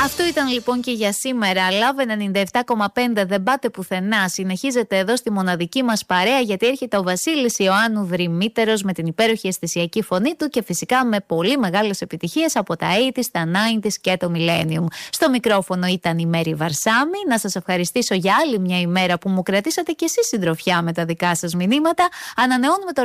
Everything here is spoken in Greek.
Αυτό ήταν λοιπόν και για σήμερα. Love 97,5, δεν πάτε πουθενά. Συνεχίζεται εδώ στη μοναδική μας παρέα, γιατί έρχεται ο Βασίλης Ιωάννου Δρυμύτερος με την υπέροχη αισθησιακή φωνή του και φυσικά με πολύ μεγάλες επιτυχίες από τα 80s, τα 90s και το Millennium. Στο μικρόφωνο ήταν η Μέρη Βαρσάμι. Να σας ευχαριστήσω για άλλη μια ημέρα που μου κρατήσατε και εσείς συντροφιά με τα δικά σας μηνύματα. Ανανεώνουμε το